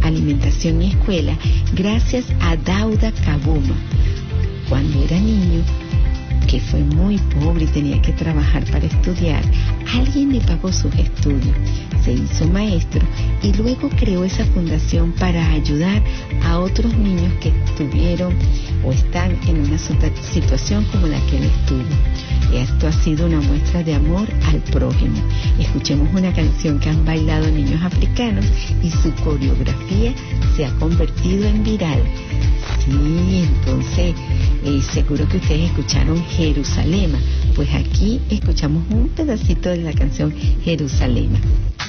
Alimentación y Escuela gracias a Dauda Kabuma. Cuando era niño, que fue muy pobre y tenía que trabajar para estudiar, alguien le pagó sus estudios, se hizo maestro y luego creó esa fundación para ayudar a otros niños que estuvieron o están en una situación como la que él estuvo. Esto ha sido una muestra de amor al prójimo. Escuchemos una canción que han bailado niños africanos y su coreografía se ha convertido en viral. Sí, entonces seguro que ustedes escucharon Jerusalema. Pues aquí escuchamos un pedacito de la canción Jerusalema.